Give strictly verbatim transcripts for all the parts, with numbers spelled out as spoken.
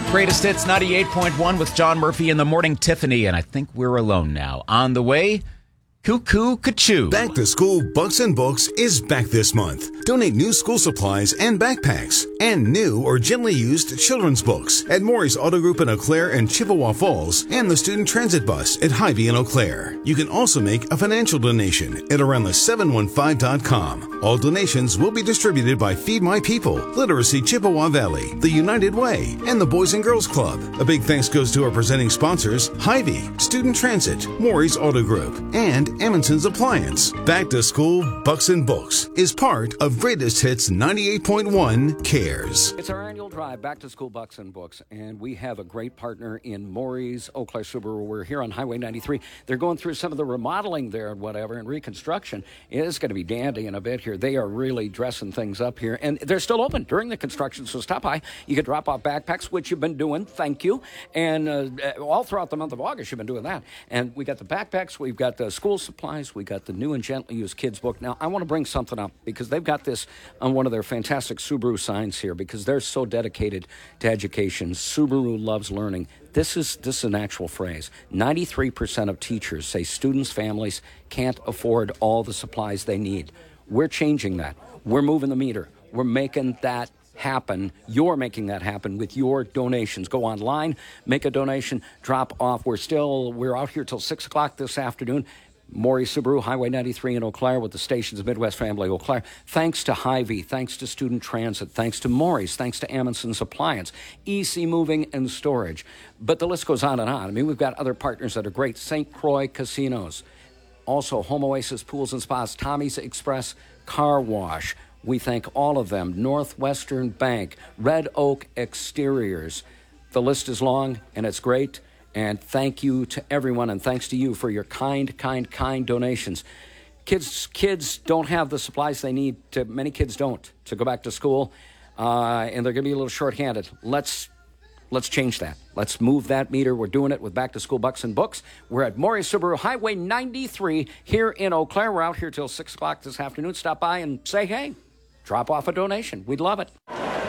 Greatest Hits ninety-eight point one with John Murphy in the morning, Tiffany, and I think we're alone now. On the way, Cuckoo Kachoo. Back to School Bucks and Books is back this month. Donate new school supplies and backpacks and new or gently used children's books at Maury's Auto Group in Eau Claire and Chippewa Falls and the Student Transit Bus at Hy-Vee in Eau Claire. You can also make a financial donation at around the seven one five dot com. All donations will be distributed by Feed My People, Literacy Chippewa Valley, the United Way, and the Boys and Girls Club. A big thanks goes to our presenting sponsors, Hy-Vee, Student Transit, Maury's Auto Group, and Emmonson's Appliance. Back to School Bucks and Books is part of Greatest Hits ninety-eight point one Cares. It's our annual drive, Back to School Bucks and Books, and we have a great partner in Maury's Eau Claire Subaru. We're here on Highway ninety-three. They're going through some of the remodeling there and whatever, and reconstruction. It's going to be dandy in a bit here. They are really dressing things up here, and they're still open during the construction, so stop by. You can drop off backpacks, which you've been doing. Thank you. And uh, all throughout the month of August, you've been doing that. And we got the backpacks, we've got the school supplies, we got the new and gently used kids book. Now, I want to bring something up because they've got this on one of their fantastic Subaru signs here because they're so dedicated to education. Subaru loves learning. This is this is an actual phrase. ninety-three percent of teachers say students' families can't afford all the supplies they need. We're changing that. We're moving the meter. We're making that happen. You're making that happen with your donations. Go online, make a donation, drop off. We're still, we're out here till six o'clock this afternoon. Maury Subaru, Highway ninety-three in Eau Claire with the stations of Midwest Family Eau Claire. Thanks to Hy-Vee, thanks to Student Transit, thanks to Maury's, thanks to Emmonson's Appliance, E C Moving and Storage. But the list goes on and on. I mean, we've got other partners that are great. Saint Croix Casinos. Also, Home Oasis Pools and Spas, Tommy's Express Car Wash. We thank all of them. Northwestern Bank, Red Oak Exteriors. The list is long, and it's great. And thank you to everyone, and thanks to you for your kind, kind, kind donations. Kids kids don't have the supplies they need. To, many kids don't, to go back to school, uh, and they're going to be a little short-handed. Let's let's change that. Let's move that meter. We're doing it with Back to School Bucks and Books. We're at Maury Subaru, Highway ninety-three here in Eau Claire. We're out here till six o'clock this afternoon. Stop by and say hey. Drop off a donation. We'd love it.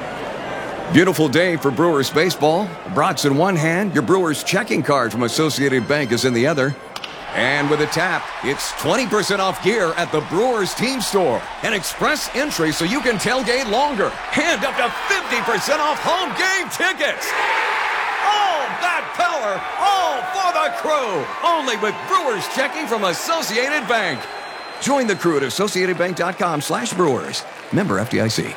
Beautiful day for Brewers baseball. Brats in one hand, your Brewers checking card from Associated Bank is in the other. And with a tap, it's twenty percent off gear at the Brewers team store. An express entry so you can tailgate longer. And up to fifty percent off home game tickets. All that power, all for the crew. Only with Brewers checking from Associated Bank. Join the crew at associatedbank.com slash Brewers. Member F D I C.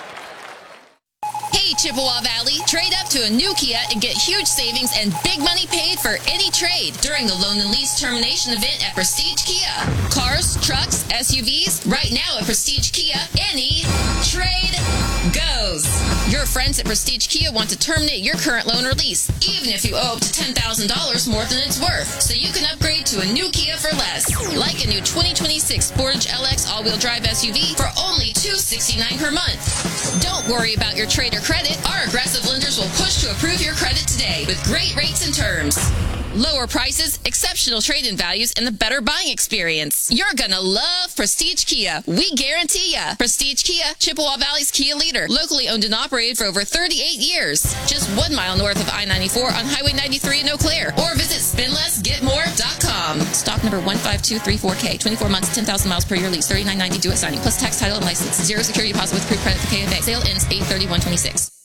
Hey, Chippewa Valley, trade up to a new Kia and get huge savings and big money paid for any trade during the loan and lease termination event at Prestige Kia. Cars, trucks, S U Vs, right now at Prestige Kia, any trade goes. Your friends at Prestige Kia want to terminate your current loan or lease, even if you owe up to ten thousand dollars more than it's worth, so you can upgrade to a new Kia for less. Like a new twenty twenty-six Sportage L X all-wheel drive S U V for only two hundred sixty-nine dollars per month. Don't worry about your trade or credit. Our aggressive lenders will push to approve your credit today with great rates and terms. Lower prices, exceptional trade-in values, and the better buying experience. You're gonna love Prestige Kia. We guarantee ya. Prestige Kia, Chippewa Valley's Kia leader. Locally owned and operated for over thirty-eight years. Just one mile north of I ninety-four on Highway ninety-three in Eau Claire. Or visit spend less get more dot com. Stock number one five two three four K. twenty-four months, ten thousand miles per year lease. thirty-nine ninety due at signing. Plus tax, title, and license. Zero security deposit with approved credit for K F A. Sale ends eight thirty-one twenty-six.